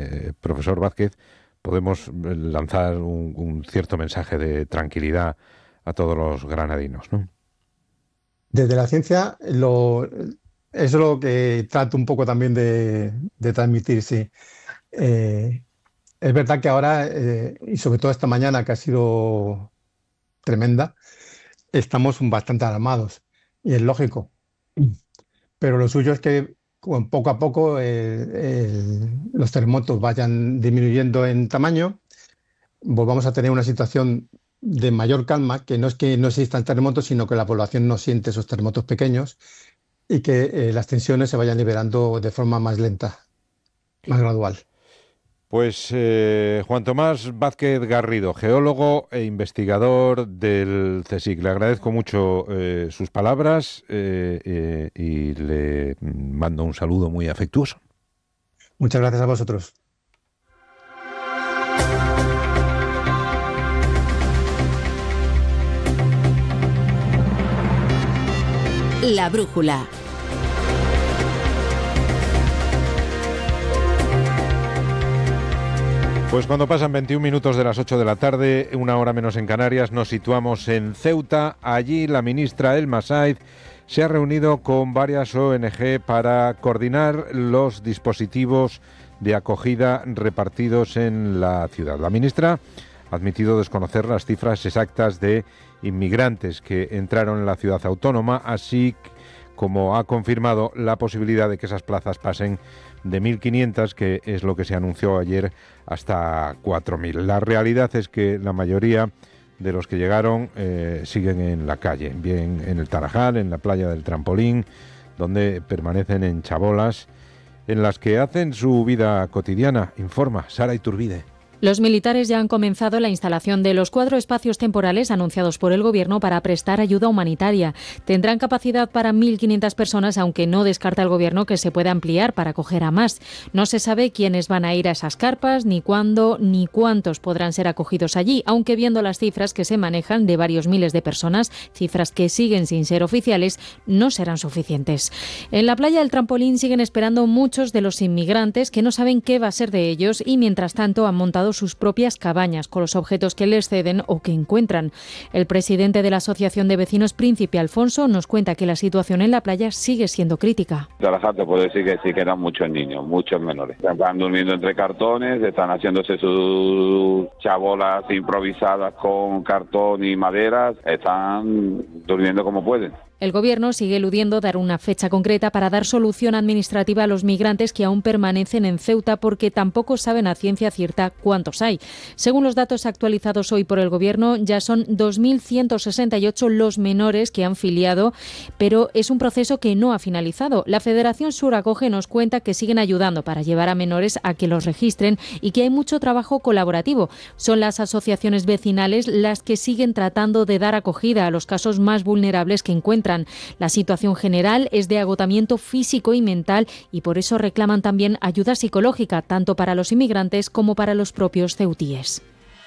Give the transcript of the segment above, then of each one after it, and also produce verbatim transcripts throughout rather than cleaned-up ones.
eh, profesor Vázquez, podemos lanzar un, un cierto mensaje de tranquilidad a todos los granadinos, ¿no? Desde la ciencia, lo, eso es lo que trato un poco también de, de transmitir, sí. Eh, es verdad que ahora, eh, y sobre todo esta mañana que ha sido tremenda, estamos bastante alarmados, y es lógico. Pero lo suyo es que con- poco a poco eh, el- los terremotos vayan disminuyendo en tamaño, volvamos a tener una situación de mayor calma, que no es que no existan terremotos, sino que la población no siente esos terremotos pequeños y que eh, las tensiones se vayan liberando de forma más lenta, más gradual. Pues eh, Juan Tomás Vázquez Garrido, geólogo e investigador del CSIC. Le agradezco mucho eh, sus palabras eh, eh, y le mando un saludo muy afectuoso. Muchas gracias a vosotros. La brújula. Pues cuando pasan veintiún minutos de las ocho de la tarde, una hora menos en Canarias, nos situamos en Ceuta. Allí la ministra Elma Said se ha reunido con varias O N Ge para coordinar los dispositivos de acogida repartidos en la ciudad. La ministra ha admitido desconocer las cifras exactas de inmigrantes que entraron en la ciudad autónoma, así como ha confirmado la posibilidad de que esas plazas pasen de mil quinientas, que es lo que se anunció ayer, hasta cuatro mil. La realidad es que la mayoría de los que llegaron eh, siguen en la calle, bien en el Tarajal, en la playa del Trampolín, donde permanecen en chabolas, en las que hacen su vida cotidiana. Informa Sara Iturbide. Los militares ya han comenzado la instalación de los cuatro espacios temporales anunciados por el Gobierno para prestar ayuda humanitaria. Tendrán capacidad para mil quinientas personas, aunque no descarta el Gobierno que se pueda ampliar para acoger a más. No se sabe quiénes van a ir a esas carpas, ni cuándo, ni cuántos podrán ser acogidos allí, aunque viendo las cifras que se manejan de varios miles de personas, cifras que siguen sin ser oficiales, no serán suficientes. En la playa del Trampolín siguen esperando muchos de los inmigrantes que no saben qué va a ser de ellos y, mientras tanto, han montado sus propias cabañas con los objetos que les ceden o que encuentran. El presidente de la Asociación de Vecinos, Príncipe Alfonso, nos cuenta que la situación en la playa sigue siendo crítica. Trabajar te puedo decir que sí, que eran muchos niños, muchos menores. Están durmiendo entre cartones, están haciéndose sus chabolas improvisadas con cartón y maderas, están durmiendo como pueden. El Gobierno sigue eludiendo dar una fecha concreta para dar solución administrativa a los migrantes que aún permanecen en Ceuta, porque tampoco saben a ciencia cierta cuántos hay. Según los datos actualizados hoy por el Gobierno, ya son dos mil ciento sesenta y ocho los menores que han filiado, pero es un proceso que no ha finalizado. La Federación Sur Acoge nos cuenta que siguen ayudando para llevar a menores a que los registren y que hay mucho trabajo colaborativo. Son las asociaciones vecinales las que siguen tratando de dar acogida a los casos más vulnerables que encuentran. La situación general es de agotamiento físico y mental y por eso reclaman también ayuda psicológica, tanto para los inmigrantes como para los propios ceutíes.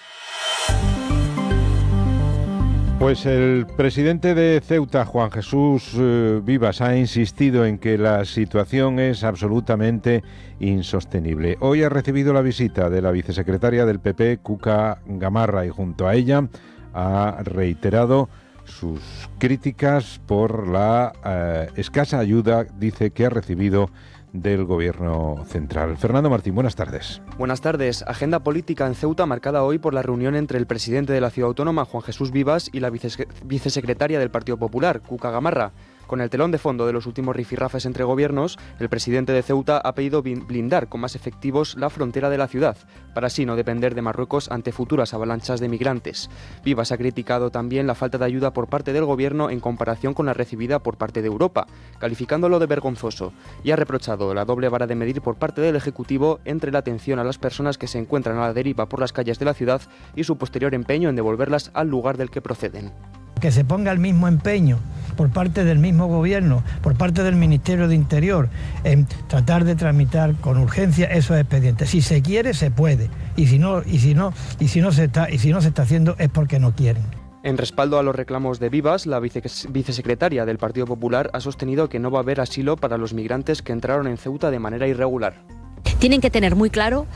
Pues el presidente de Ceuta, Juan Jesús eh, Vivas, ha insistido en que la situación es absolutamente insostenible. Hoy ha recibido la visita de la vicesecretaria del P P, Cuca Gamarra, y junto a ella ha reiterado sus críticas por la eh, escasa ayuda, dice, que ha recibido del Gobierno central. Fernando Martín, buenas tardes. Buenas tardes. Agenda política en Ceuta marcada hoy por la reunión entre el presidente de la ciudad autónoma, Juan Jesús Vivas, y la vice- vicesecretaria del Partido Popular, Cuca Gamarra. Con el telón de fondo de los últimos rifirrafes entre gobiernos, el presidente de Ceuta ha pedido blindar con más efectivos la frontera de la ciudad, para así no depender de Marruecos ante futuras avalanchas de migrantes. Vivas ha criticado también la falta de ayuda por parte del gobierno en comparación con la recibida por parte de Europa, calificándolo de vergonzoso, y ha reprochado la doble vara de medir por parte del Ejecutivo entre la atención a las personas que se encuentran a la deriva por las calles de la ciudad y su posterior empeño en devolverlas al lugar del que proceden. Que se ponga el mismo empeño por parte del mismo gobierno, por parte del Ministerio de Interior, en tratar de tramitar con urgencia esos expedientes. Si se quiere, se puede, y si no, y si no, y si no se está, y si no se está haciendo es porque no quieren. En respaldo a los reclamos de Vivas, la vice- vicesecretaria del Partido Popular ha sostenido que no va a haber asilo para los migrantes que entraron en Ceuta de manera irregular. Tienen que tener muy claro